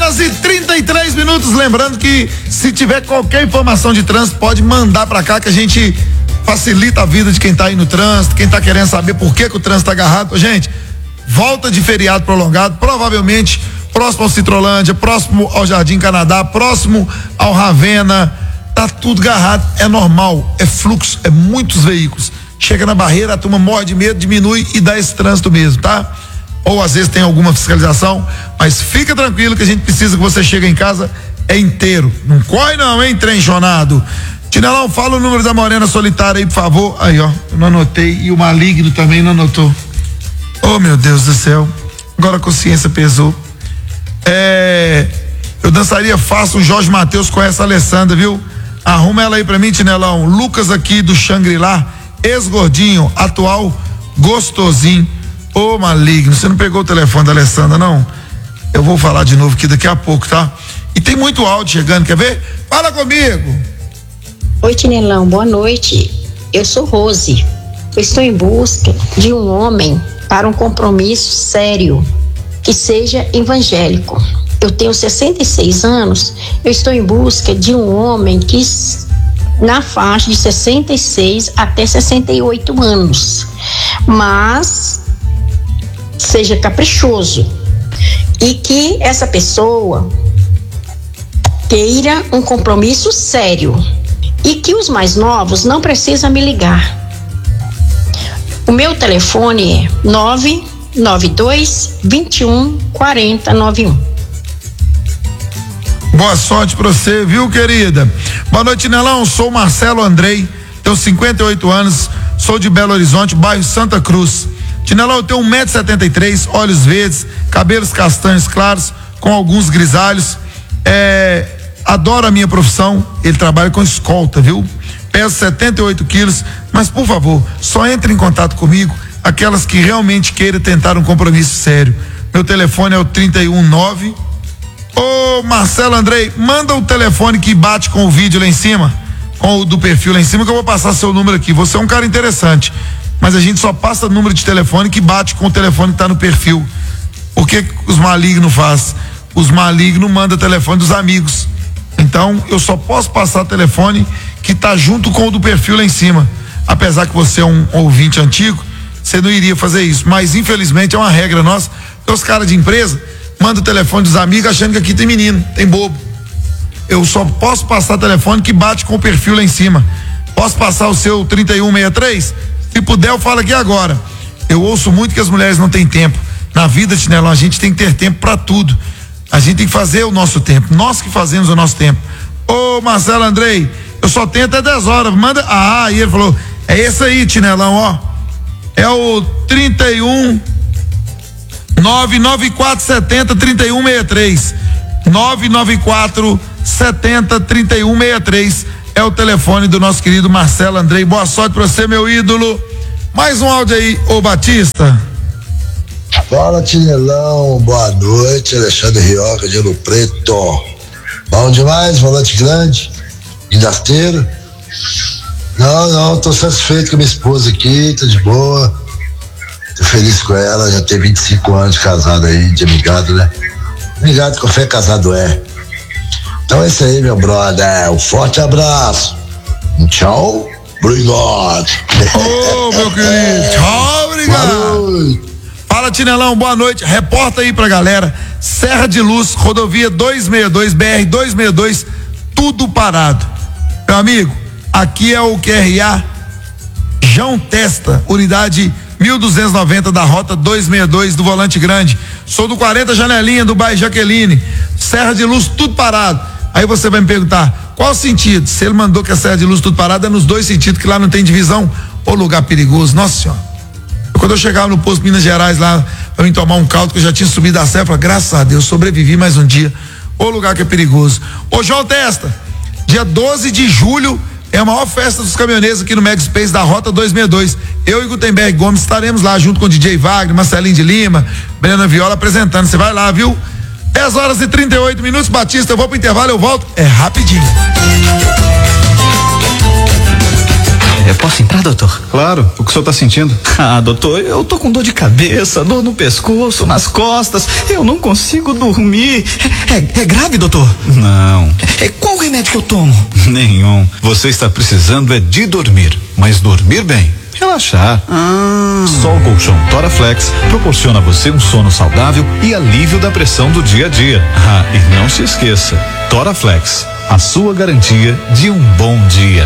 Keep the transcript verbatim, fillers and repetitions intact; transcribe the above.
horas e trinta e três minutos, lembrando que se tiver qualquer informação de trânsito, pode mandar pra cá que a gente facilita a vida de quem tá aí no trânsito, quem tá querendo saber por que que o trânsito tá agarrado. Gente, volta de feriado prolongado, provavelmente próximo ao Citrolândia, próximo ao Jardim Canadá, próximo ao Ravena, tá tudo agarrado, é normal, é fluxo, é muitos veículos. Chega na barreira, a turma morre de medo, diminui e dá esse trânsito mesmo, tá? Ou às vezes tem alguma fiscalização, mas fica tranquilo que a gente precisa que você chegue em casa é inteiro. Não corre não, hein, trenchonado. Tinelão, fala o número da Morena Solitária aí, por favor. Aí, ó, eu não anotei e o Maligno também não anotou. Oh, meu Deus do céu. Agora a consciência pesou. É, eu dançaria fácil, o Jorge Matheus com essa Alessandra, viu? Arruma ela aí pra mim, Tinelão. Lucas aqui do Xangri-Lá, ex-gordinho, atual gostosinho. Ô, oh, Maligno, você não pegou o telefone da Alessandra, não? Eu vou falar de novo aqui daqui a pouco, tá? E tem muito áudio chegando, quer ver? Fala comigo! Oi, Tinelão, boa noite. Eu sou Rose. Eu estou em busca de um homem para um compromisso sério, que seja evangélico. Eu tenho sessenta e seis anos, eu estou em busca de um homem que na faixa de sessenta e seis até sessenta e oito anos, mas seja caprichoso e que essa pessoa queira um compromisso sério e que os mais novos não precisam me ligar. O meu telefone é nove nove dois, vinte e um, quarenta, noventa e um. Boa sorte pra você, viu, querida? Boa noite, Nelão. Sou Marcelo Andrei, tenho cinquenta e oito anos, sou de Belo Horizonte, bairro Santa Cruz. Tinelão, eu tenho um metro e setenta e três, olhos verdes, cabelos castanhos claros, com alguns grisalhos. É, adoro a minha profissão. Ele trabalha com escolta, viu? Peso setenta e oito quilos, mas por favor, só entre em contato comigo aquelas que realmente queiram tentar um compromisso sério. Meu telefone é o trinta e um nove. Ô, Marcelo Andrei, manda o telefone que bate com o vídeo lá em cima, com o do perfil lá em cima, que eu vou passar seu número aqui. Você é um cara interessante, mas a gente só passa número de telefone que bate com o telefone que tá no perfil. O que os malignos fazem? Os malignos mandam telefone dos amigos. Então, eu só posso passar telefone que tá junto com o do perfil lá em cima. Apesar que você é um ouvinte antigo, você não iria fazer isso, mas infelizmente é uma regra nossa. Os caras de empresa mandam o telefone dos amigos achando que aqui tem menino, tem bobo. Eu só posso passar telefone que bate com o perfil lá em cima. Posso passar o seu trinta e um sessenta e três? Se puder, eu falo aqui agora. Eu ouço muito que as mulheres não têm tempo. Na vida, Tinelão, a gente tem que ter tempo para tudo. A gente tem que fazer o nosso tempo. Nós que fazemos o nosso tempo. Ô, Marcelo Andrei, eu só tenho até dez horas. Manda. Ah, e ele falou: é esse aí, Tinelão, ó. É o trinta e um nove nove quatro setenta, trinta e um sessenta e três. nove nove quatro setenta, trinta e um sessenta e três é o telefone do nosso querido Marcelo Andrei. Boa sorte pra você, meu ídolo. Mais um áudio aí, ô Batista. Fala, Tinelão, boa noite. Alexandre Rioca de Ouro Preto. Bom demais, volante grande, guindasteiro. Não, não, tô satisfeito com a minha esposa aqui, tá de boa. Tô feliz com ela, já tem vinte e cinco anos de casado aí, de amigado, né? Amigado com fé, casado é. Então é isso aí, meu brother. Um forte abraço. Tchau, obrigado. Ô, meu querido, tchau, obrigado. Fala, Tinelão, boa noite. Reporta aí pra galera. Serra de Luz, rodovia duzentos e sessenta e dois, B R duzentos e sessenta e dois, tudo parado. Meu amigo, aqui é o Q R A João Testa, unidade mil duzentos e noventa da rota duzentos e sessenta e dois do Volante Grande. Sou do quarenta Janelinha, do bairro Jaqueline. Serra de Luz, tudo parado. Aí você vai me perguntar, qual o sentido? Se ele mandou que a Serra de Luz tudo parado, é nos dois sentidos, que lá não tem divisão. Ô, lugar perigoso, nossa senhora. Quando eu chegava no posto Minas Gerais lá, pra mim tomar um caldo, que eu já tinha subido a serra, eu falei, graças a Deus, sobrevivi mais um dia. Ô, lugar que é perigoso. Ô, João Testa, dia doze de julho é a maior festa dos caminhoneiros aqui no Mega Space da Rota duzentos e sessenta e dois. Eu e Gutenberg Gomes estaremos lá junto com o D J Wagner, Marcelinho de Lima, Brena Viola apresentando. Você vai lá, viu? dez horas e trinta e oito minutos, Batista, eu vou pro intervalo, eu volto. É rapidinho. É, posso entrar, doutor? Claro, o que o senhor tá sentindo? Ah, doutor, eu tô com dor de cabeça, dor no pescoço, nas costas, eu não consigo dormir. É, é grave, doutor? Não. É, qual remédio que eu tomo? Nenhum. Você está precisando é de dormir, mas dormir bem. Relaxar. Ah. Só o colchão Toraflex proporciona a você um sono saudável e alívio da pressão do dia a dia. Ah, e não se esqueça, Toraflex, a sua garantia de um bom dia.